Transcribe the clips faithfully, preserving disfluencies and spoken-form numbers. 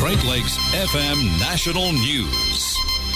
Great Lakes F M National News.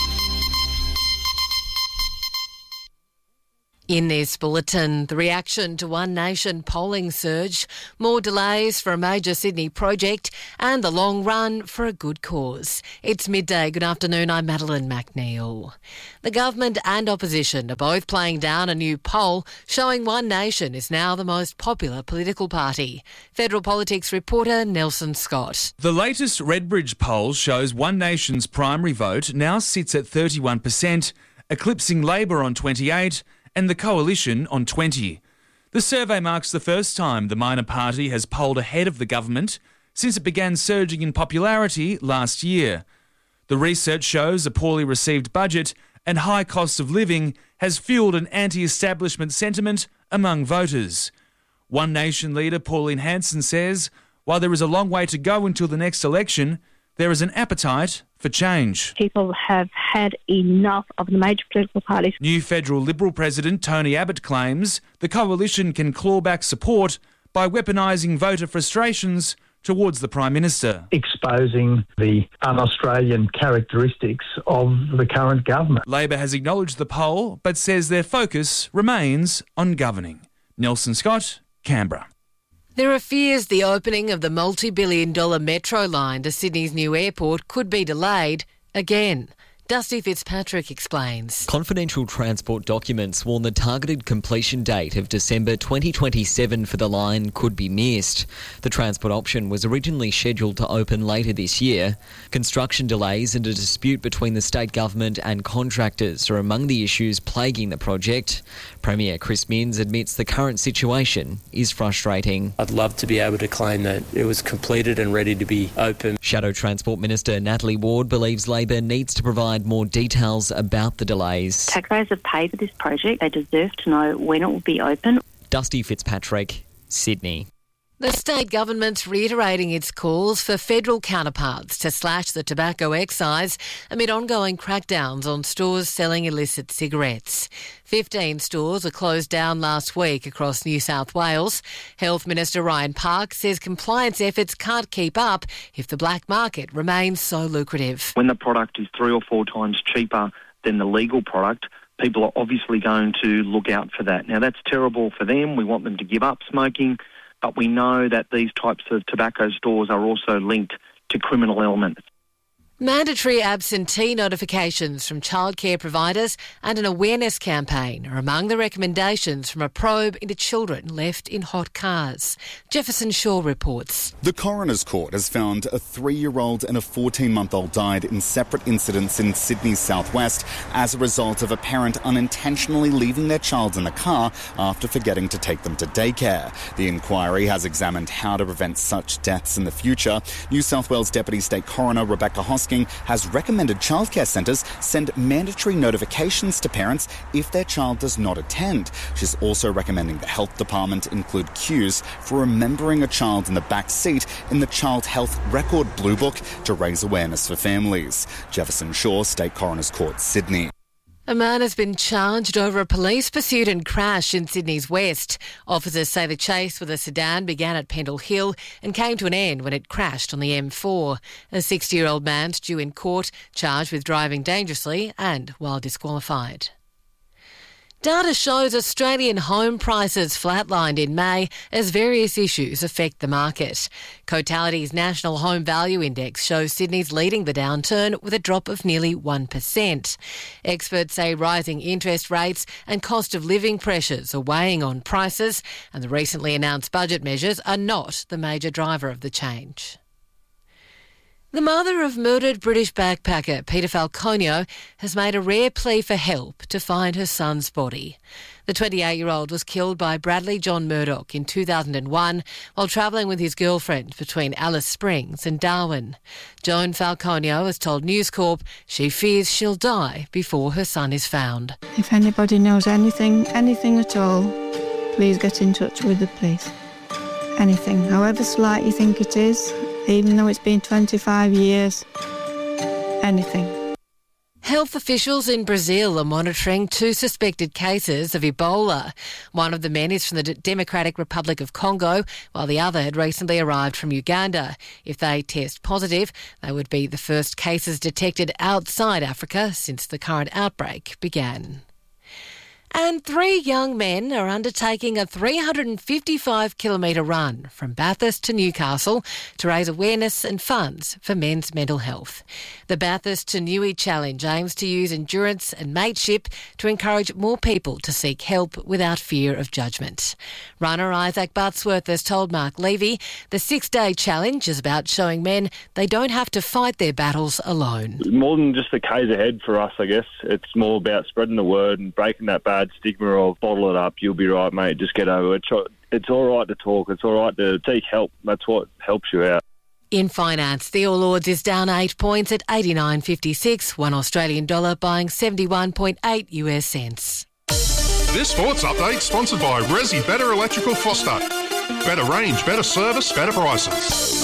In this bulletin, the reaction to One Nation polling surge, more delays for a major Sydney project and the long run for a good cause. It's midday. Good afternoon, I'm Madeline McNeil. The government and opposition are both playing down a new poll showing One Nation is now the most popular political party. Federal Politics reporter Nelson Scott. The latest Redbridge poll shows One Nation's primary vote now sits at thirty-one percent, eclipsing Labor on twenty-eight and the Coalition on twenty. The survey marks the first time the minor party has polled ahead of the government since it began surging in popularity last year. The research shows a poorly received budget and high cost of living has fueled an anti-establishment sentiment among voters. One Nation leader Pauline Hanson says, while there is a long way to go until the next election, there is an appetite for change. People have had enough of the major political parties. New federal Liberal President Tony Abbott claims the Coalition can claw back support by weaponising voter frustrations towards the Prime Minister. Exposing the un-Australian characteristics of the current government. Labor has acknowledged the poll but says their focus remains on governing. Nelson Scott, Canberra. There are fears the opening of the multi-billion dollar metro line to Sydney's new airport could be delayed again. Dusty Fitzpatrick explains. Confidential transport documents warn the targeted completion date of December twenty twenty-seven for the line could be missed. The transport option was originally scheduled to open later this year. Construction delays and a dispute between the state government and contractors are among the issues plaguing the project. Premier Chris Minns admits the current situation is frustrating. I'd love to be able to claim that it was completed and ready to be open. Shadow Transport Minister Natalie Ward believes Labor needs to provide more details about the delays. Taxpayers have paid for this project. They deserve to know when it will be open. Dusty Fitzpatrick, Sydney. The state government's reiterating its calls for federal counterparts to slash the tobacco excise amid ongoing crackdowns on stores selling illicit cigarettes. Fifteen stores were closed down last week across New South Wales. Health Minister Ryan Park says compliance efforts can't keep up if the black market remains so lucrative. When the product is three or four times cheaper than the legal product, people are obviously going to look out for that. Now, that's terrible for them. We want them to give up smoking. But we know that these types of tobacco stores are also linked to criminal elements. Mandatory absentee notifications from childcare providers and an awareness campaign are among the recommendations from a probe into children left in hot cars. Jefferson Shaw reports. The Coroner's Court has found a three-year-old and a fourteen-month-old died in separate incidents in Sydney's southwest as a result of a parent unintentionally leaving their child in the car after forgetting to take them to daycare. The inquiry has examined how to prevent such deaths in the future. New South Wales Deputy State Coroner Rebecca Hosking has recommended childcare centres send mandatory notifications to parents if their child does not attend. She's also recommending the Health Department include cues for remembering a child in the back seat in the Child Health Record Blue Book to raise awareness for families. Jefferson Shaw, State Coroner's Court, Sydney. A man has been charged over a police pursuit and crash in Sydney's west. Officers say the chase with a sedan began at Pendle Hill and came to an end when it crashed on the M four. A sixty-year-old man's due in court, charged with driving dangerously and while disqualified. Data shows Australian home prices flatlined in May as various issues affect the market. Cotality's National Home Value Index shows Sydney's leading the downturn with a drop of nearly one percent. Experts say rising interest rates and cost of living pressures are weighing on prices, and the recently announced budget measures are not the major driver of the change. The mother of murdered British backpacker Peter Falconio has made a rare plea for help to find her son's body. The twenty-eight-year-old was killed by Bradley John Murdoch in two thousand one while travelling with his girlfriend between Alice Springs and Darwin. Joan Falconio has told News Corp she fears she'll die before her son is found. If anybody knows anything, anything at all, please get in touch with the police. Anything, however slight you think it is, even though it's been twenty-five years, anything. Health officials in Brazil are monitoring two suspected cases of Ebola. One of the men is from the D- Democratic Republic of Congo, while the other had recently arrived from Uganda. If they test positive, they would be the first cases detected outside Africa since the current outbreak began. And three young men are undertaking a three hundred fifty-five kilometre run from Bathurst to Newcastle to raise awareness and funds for men's mental health. The Bathurst to Newey Challenge aims to use endurance and mateship to encourage more people to seek help without fear of judgment. Runner Isaac Buttsworth has told Mark Levy the six-day challenge is about showing men they don't have to fight their battles alone. More than just the K's ahead for us, I guess. It's more about spreading the word and breaking that bad stigma of bottle it up, you'll be right, mate, just get over it. It's all right to talk, it's all right to seek help. That's what helps you out. In finance, the All Ords is down eight points at eighty-nine fifty-six, one Australian dollar buying seventy-one point eight U S cents. This sports update sponsored by Resi Better Electrical Froster. Better range, better service, better prices.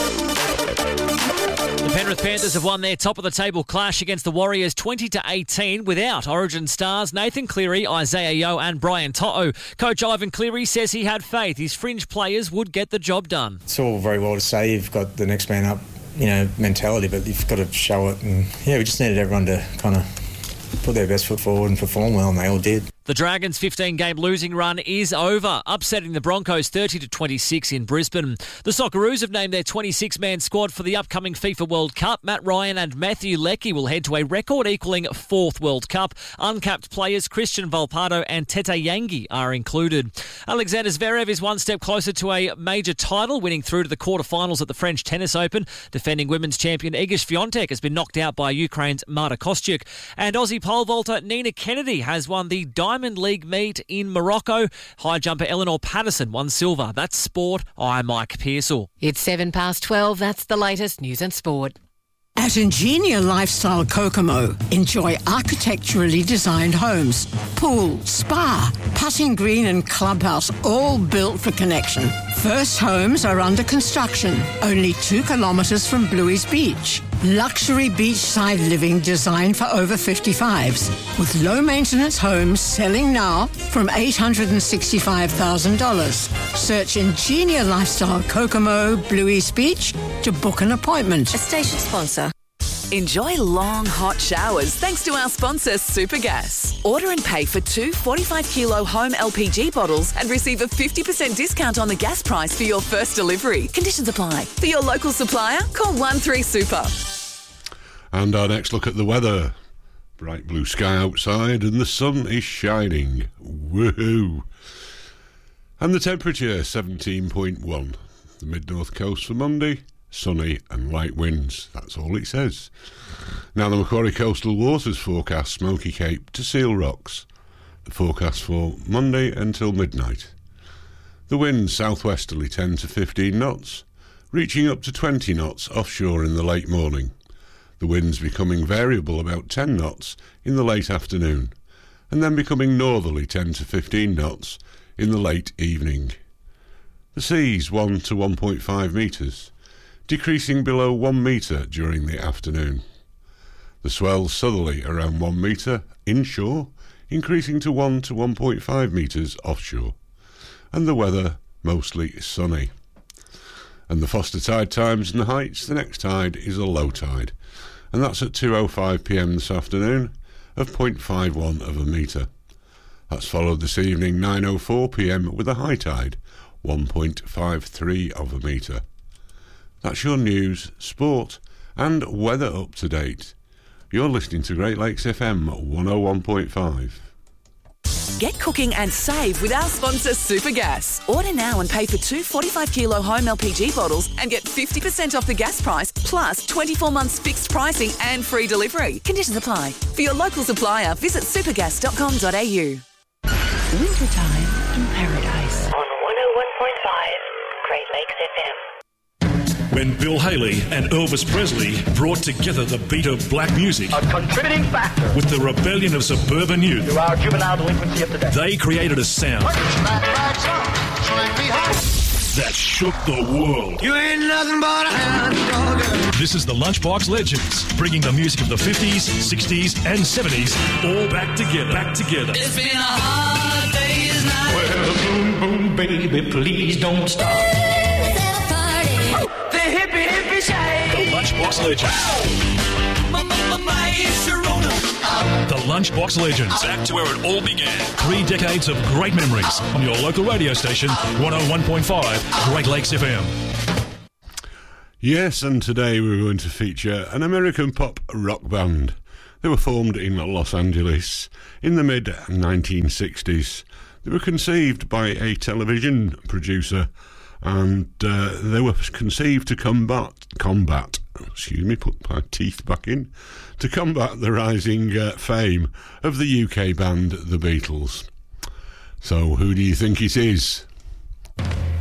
The Penrith Panthers have won their top-of-the-table clash against the Warriors twenty to eighteen without Origin stars Nathan Cleary, Isaiah Yeo and Brian To'o. Coach Ivan Cleary says he had faith his fringe players would get the job done. It's all very well to say you've got the next man up, you know, mentality, but you've got to show it. And, yeah, we just needed everyone to kind of put their best foot forward and perform well, and they all did. The Dragons' fifteen-game losing run is over, upsetting the Broncos thirty to twenty-six in Brisbane. The Socceroos have named their twenty-six man squad for the upcoming FIFA World Cup. Matt Ryan and Matthew Leckie will head to a record-equalling fourth World Cup. Uncapped players Christian Volpato and Tete Yangi are included. Alexander Zverev is one step closer to a major title, winning through to the quarterfinals at the French Tennis Open. Defending women's champion Iga Swiatek has been knocked out by Ukraine's Marta Kostyuk. And Aussie pole vaulter Nina Kennedy has won the Diamond League meet in Morocco. High jumper Eleanor Patterson won silver. That's sport. I'm Mike Pearsall. It's seven past twelve. That's the latest news and sport. At Ingenia Lifestyle Kokomo, enjoy architecturally designed homes, pool, spa, putting green and clubhouse, all built for connection. First homes are under construction, only two kilometres from Bluey's Beach. Luxury beachside living designed for over fifty-fives, with low-maintenance homes selling now from eight hundred sixty-five thousand dollars. Search Ingenia Lifestyle Kokomo, Bluey's Beach to book an appointment. A station sponsor. Enjoy long, hot showers thanks to our sponsor, Supergas. Order and pay for two forty-five kilo home L P G bottles and receive a fifty percent discount on the gas price for your first delivery. Conditions apply. For your local supplier, call one three super. And our next look at the weather. Bright blue sky outside and the sun is shining. Woohoo! And the temperature, seventeen point one. The mid-north coast for Monday, sunny and light winds. That's all it says. Now the Macquarie Coastal Waters forecast Smoky Cape to Seal Rocks. The forecast for Monday until midnight. The wind southwesterly ten to fifteen knots, reaching up to twenty knots offshore in the late morning. The winds becoming variable about ten knots in the late afternoon, and then becoming northerly ten to fifteen knots in the late evening. The seas one to one point five metres, decreasing below one metre during the afternoon. The swell southerly around one metre inshore, increasing to one to one point five metres offshore. And the weather mostly sunny. And the Foster tide times and the heights, the next tide is a low tide, and that's at two oh five p m this afternoon of zero point five one of a metre. That's followed this evening nine oh four p m with a high tide, one point five three of a metre. That's your news, sport and weather up to date. You're listening to Great Lakes F M one oh one point five. Get cooking and save with our sponsor, Supergas. Order now and pay for two forty-five kilo home L P G bottles and get fifty percent off the gas price, plus twenty-four months fixed pricing and free delivery. Conditions apply. For your local supplier, visit supergas dot com dot a u. Wintertime in Paradise. On one oh one point five, Great Lakes F M. When Bill Haley and Elvis Presley brought together the beat of black music, a contributing factor, with the rebellion of suburban youth, to our juvenile delinquency of today, they created a sound that shook the world. You ain't nothing but a hound dog. This is the Lunchbox Legends, bringing the music of the fifties, sixties and seventies all back together. Back together. It's been a hard day's night. Well, boom, boom, baby, please don't stop. The hippie, hippie shake. The Lunchbox Legends. The Lunchbox Legends. Back to where it all began. Three decades of great memories on your local radio station, one oh one point five Great Lakes F M. Yes, and today we're going to feature an American pop rock band. They were formed in Los Angeles in the mid nineteen sixties. They were conceived by a television producer, and uh, they were conceived to combat, combat, excuse me, put my teeth back in, to combat the rising uh, fame of the U K band The Beatles. So who do you think it is?